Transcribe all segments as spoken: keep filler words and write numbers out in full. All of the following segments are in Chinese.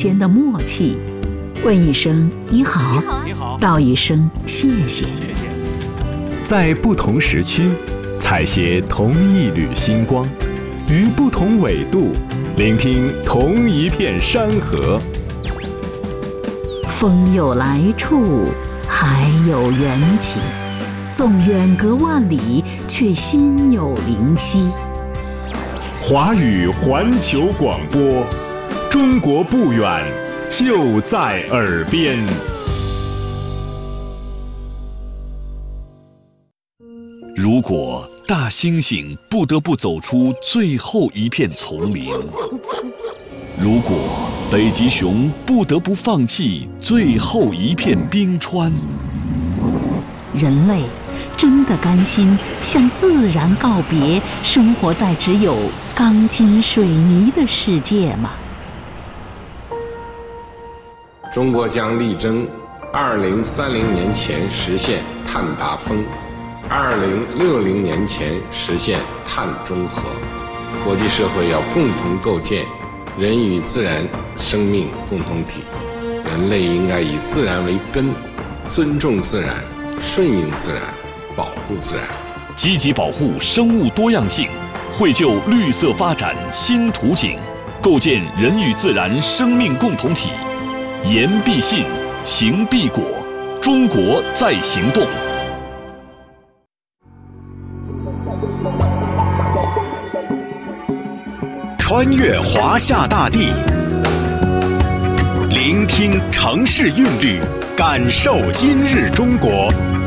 间的默契。问一声你好， 你好， 道一声谢谢。 谢谢。 在不同时区，采撷同一缕星光，于不同纬度，聆听同一片山河。 风有来处，海有缘起，纵远隔万里，却心有灵犀。 华语环球广播，中国不远，就在耳边。 如果大猩猩不得不走出最后一片丛林，如果北极熊不得不放弃最后一片冰川， 人类真的甘心向自然告别，生活在只有钢筋水泥的世界吗？ 中国将力争二零三零年前实现碳达峰，二零六零年前实现碳中和。国际社会要共同构建人与自然生命共同体，人类应该以自然为根，尊重自然，顺应自然，保护自然， 积极保护生物多样性，绘就绿色发展新图景，构建人与自然生命共同体。言必信，行必果，中国在行动。 穿越华夏大地，聆听城市韵律，感受今日中国。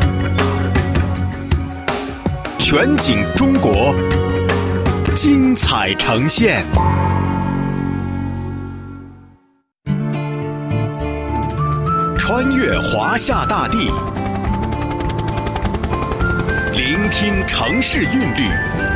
全景中国，精彩呈现。穿越华夏大地，聆听城市韵律，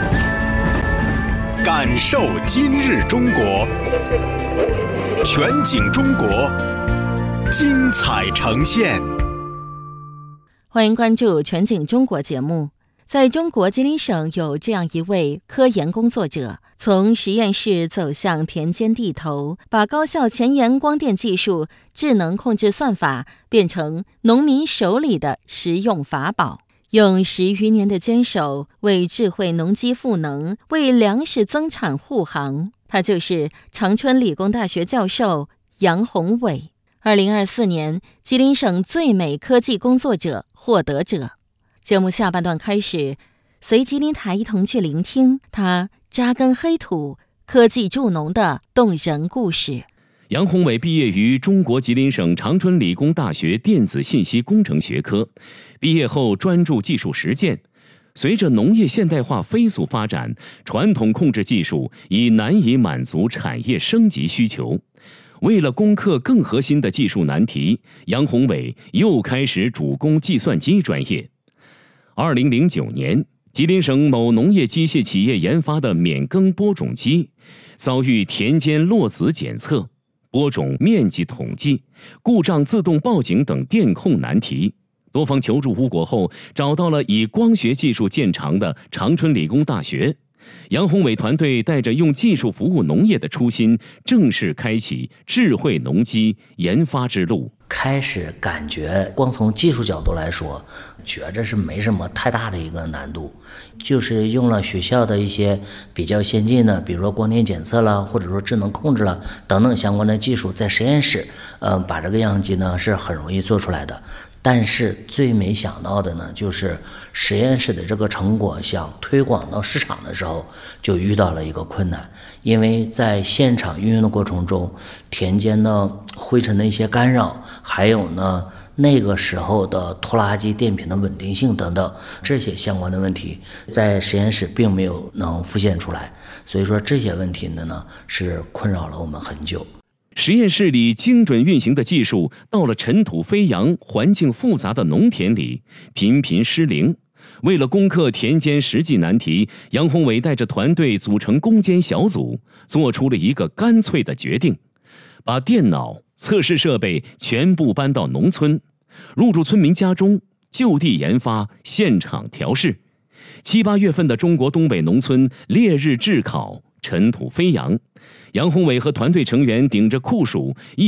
感受今日中国。全景中国，精彩呈现。 欢迎关注全景中国节目。在中国吉林省有这样一位科研工作者，从实验室走向田间地头，把高效前沿光电技术、智能控制算法变成农民手里的实用法宝，用十余年的坚守为智慧农机赋能，为粮食增产护航。他就是长春理工大学教授杨宏伟，二零二四年吉林省最美科技工作者获得者。节目下半段开始，随吉林台一同去聆听他扎根黑土、科技助农的动人故事。 杨宏伟毕业于中国吉林省长春理工大学电子信息工程学科，毕业后专注技术实践。随着农业现代化飞速发展，传统控制技术已难以满足产业升级需求。为了攻克更核心的技术难题，杨宏伟又开始主攻计算机专业。二零零九年，吉林省某农业机械企业研发的免耕播种机遭遇田间落子检测、播种面积统计、故障自动报警等电控难题，多方求助无果后，找到了以光学技术见长的长春理工大学。杨宏伟团队带着用技术服务农业的初心，正式开启智慧农机研发之路。 开始感觉光从技术角度来说，觉着是没什么太大的一个难度，就是用了学校的一些比较先进的，比如说光电检测啦，或者说智能控制啦等等相关的技术，在实验室，呃，把这个样机呢是很容易做出来的。但是最没想到的呢，就是实验室的这个成果想推广到市场的时候，就遇到了一个困难，因为在现场运用的过程中，田间的灰尘的一些干扰，还有呢那个时候的拖拉机电瓶的稳定性等等这些相关的问题，在实验室并没有能浮现出来，所以说这些问题呢呢是困扰了我们很久。 实验室里精准运行的技术，到了尘土飞扬、环境复杂的农田里，频频失灵。为了攻克田间实际难题，杨宏伟带着团队组成攻坚小组，做出了一个干脆的决定：把电脑、测试设备全部搬到农村，入住村民家中，就地研发、现场调试。七八月份的中国东北农村烈日炙烤，尘土飞扬。杨宏伟和团队成员顶着酷暑，一